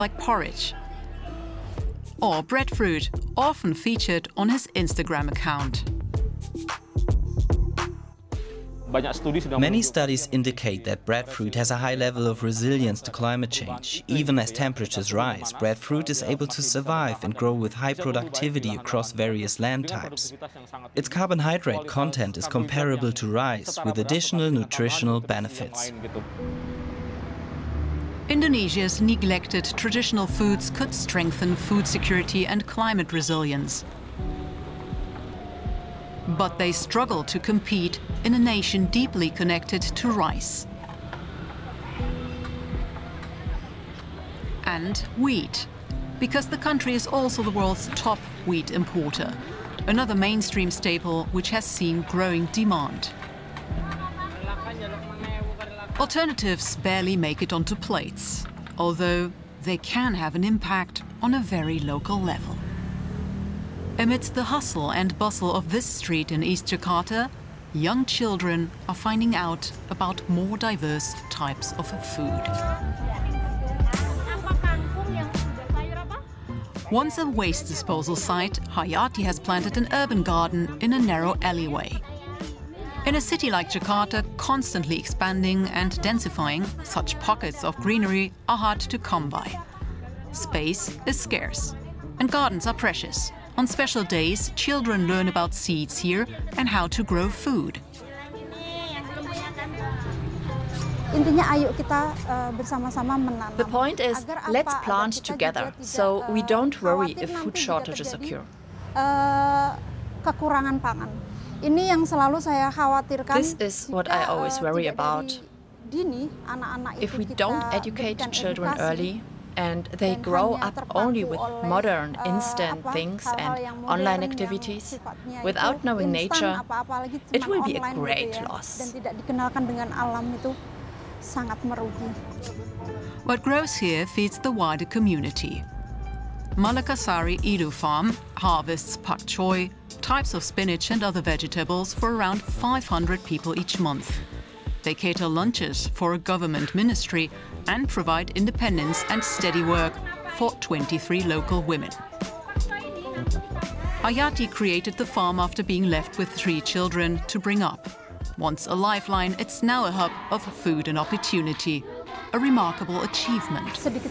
like porridge. Or breadfruit, often featured on his Instagram account. Many studies indicate that breadfruit has a high level of resilience to climate change. Even as temperatures rise, breadfruit is able to survive and grow with high productivity across various land types. Its carbohydrate content is comparable to rice, with additional nutritional benefits. Indonesia's neglected traditional foods could strengthen food security and climate resilience. But they struggle to compete in a nation deeply connected to rice. And wheat, because the country is also the world's top wheat importer, another mainstream staple which has seen growing demand. Alternatives barely make it onto plates, although they can have an impact on a very local level. Amidst the hustle and bustle of this street in East Jakarta, young children are finding out about more diverse types of food. Once a waste disposal site, Hayati has planted an urban garden in a narrow alleyway. In a city like Jakarta, constantly expanding and densifying, such pockets of greenery are hard to come by. Space is scarce, and gardens are precious. On special days, children learn about seeds here and how to grow food. The point is, let's plant together, so we don't worry if food shortages occur. This is what I always worry about. If we don't educate children early, and they grow up only with modern, instant things and online activities, without knowing nature, it will be a great loss. What grows here feeds the wider community. Malakasari Idu Farm harvests pak choy, types of spinach and other vegetables for around 500 people each month. They cater lunches for a government ministry and provide independence and steady work for 23 local women. Hayati created the farm after being left with 3 children to bring up. Once a lifeline, it's now a hub of food and opportunity, a remarkable achievement.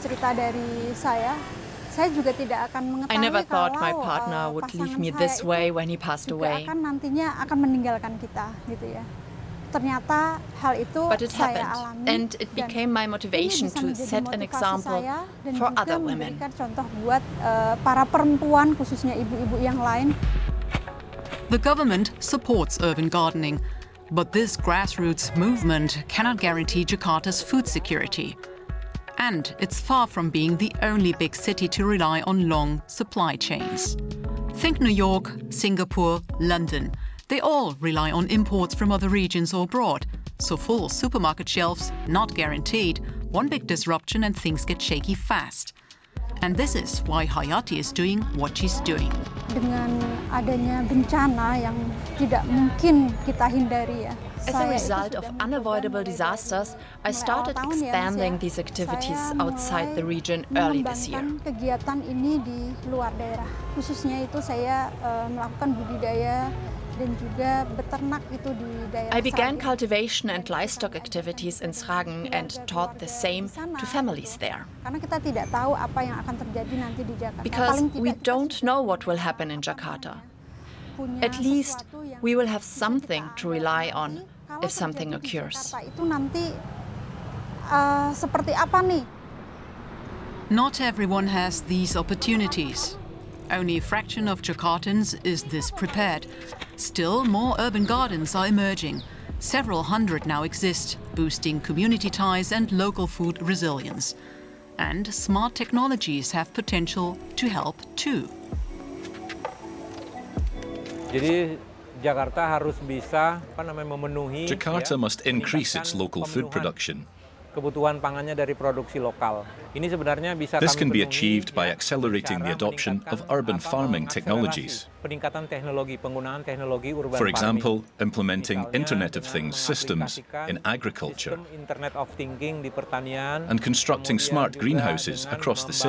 I never thought my partner would leave me this way when he passed away. But it happened, and it became my motivation to set an example for other women. The government supports urban gardening, but this grassroots movement cannot guarantee Jakarta's food security. And it's far from being the only big city to rely on long supply chains. Think New York, Singapore, London. They all rely on imports from other regions or abroad, so full supermarket shelves not guaranteed. One big disruption and things get shaky fast. And this is why Hayati is doing what she's doing. As a result of unavoidable disasters, I started expanding these activities outside the region early this year. I began cultivation and livestock activities in Sragen and taught the same to families there. Because we don't know what will happen in Jakarta. At least we will have something to rely on if something occurs. Not everyone has these opportunities. Only a fraction of Jakartans is this prepared. Still, more urban gardens are emerging. Several hundred now exist, boosting community ties and local food resilience. And smart technologies have potential to help too. Jakarta must increase its local food production. kebutuhan pangannya dari produksi lokal. Ini sebenarnya bisa This can be achieved by accelerating the adoption of urban farming technologies. Peningkatan teknologi, penggunaan teknologi urban For farming. example, implementing Internet of Things systems in agriculture Internet of Thinking di pertanian, and constructing smart greenhouses across the city.